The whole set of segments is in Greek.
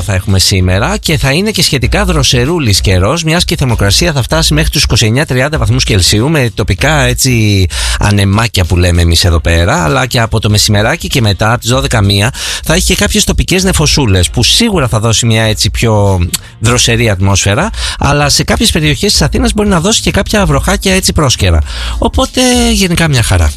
θα έχουμε σήμερα και θα είναι και σχετικά δροσερούλης καιρός, μιας και η θερμοκρασία θα φτάσει μέχρι τους 29-30 βαθμούς Κελσίου με τοπικά έτσι ανεμάκια που λέμε εμείς εδώ πέρα, αλλά και από το μεσημεράκι και μετά, από τις 12-1 θα έχει και κάποιες τοπικές νεφωσούλες που σίγουρα θα δώσει μια έτσι πιο δροσερή ατμόσφαιρα, αλλά σε κάποιες περιοχές της Αθήνας μπορεί να δώσει και κάποια βροχάκια έτσι πρόσκαιρα. Οπότε γενικά μια χαρά.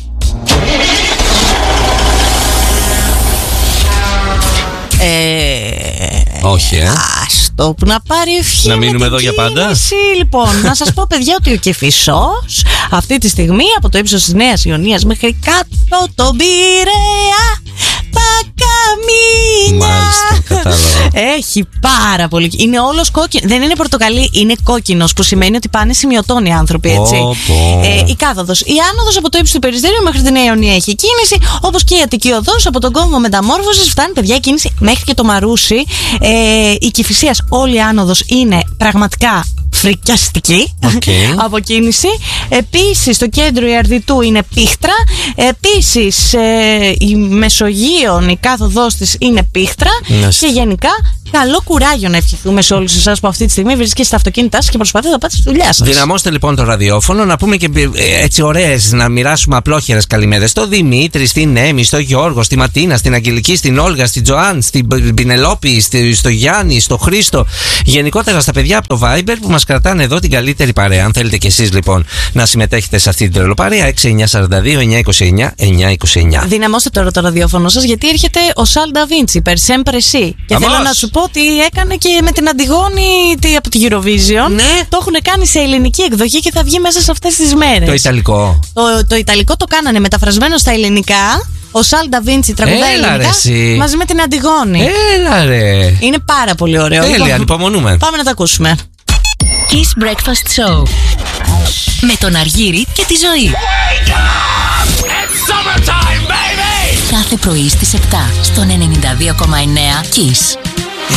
Όχι, Άστο, που να πάρει ευχή. Να μείνουμε εδώ για πάντα. Λοιπόν, να σας πω, παιδιά, ότι ο Κηφισός αυτή τη στιγμή από το ύψος της Νέας Ιωνίας μέχρι κάτω τον Πειραιά, Πακαμίνια. Μάλιστα, κατάλαβα. Έχει πάρα πολύ. Είναι όλος κόκκινο. Δεν είναι πορτοκαλί, είναι κόκκινος, που σημαίνει ότι πάνε σημειωτών οι άνθρωποι, έτσι. Η κάθοδος. Η άνοδος από το ύψος του Περιστέριου μέχρι τη Νέα Ιωνία έχει κίνηση, όπως και η Αττική οδός από τον κόμβο Μεταμόρφωσης. Φτάνει, παιδιά, η κίνηση μέχρι και το Μαρούσι. Η Κηφισίας, όλη η άνοδος είναι πραγματικά φρικιαστική από κίνηση. Επίσης στο κέντρο η Αρδιτού είναι πίχτρα. Επίσης η Μεσογείων, η κάθοδός της είναι πίχτρα. Και γενικά καλό κουράγιο να ευχηθούμε σε όλους εσάς που αυτή τη στιγμή βρίσκεστε στα αυτοκίνητά σας και προσπαθείτε να πάτε στη δουλειά σας. Δυναμώστε λοιπόν το ραδιόφωνο, να πούμε και έτσι ωραίες, να μοιράσουμε απλόχερες καλημέρες στο Δημήτρη, στην Έμι, στο Γιώργο, στη Ματίνα, στην Αγγελική, στην Όλγα, στην Τζοάν, στην Πινελόπη, στο Γιάννη, στο Χρήστο. Γενικότερα στα παιδιά από το Viber που μας κρατάνε εδώ την καλύτερη παρέα. Αν θέλετε κι εσείς λοιπόν να συμμετέχετε σε αυτή την τρελοπαρέα, 6942-929-929. Δυναμώστε τώρα το ραδιόφωνο σας, γιατί έρχεται ο Σαλ Νταβίντσι, Per sempre sì. Και θέλω να σου πω ότι έκανε και με την Αντιγόνη από τη Eurovision. Ναι. Το έχουν κάνει σε ελληνική εκδοχή και θα βγει μέσα σε αυτές τις μέρες. Το Ιταλικό. Το Ιταλικό το κάνανε μεταφρασμένο στα ελληνικά. Ο Σαλ Νταβίντσι τραγουδάει ελληνικά μαζί με την Αντιγόνη. Έλα ρε. Είναι πάρα πολύ ωραίο. Τέλεια, ανυπομονούμε. Πάμε να τα ακούσουμε. Kiss Breakfast Show με τον Αργύρη και τη Ζωή. Κάθε πρωί στις 7 στον 92,9 Kiss.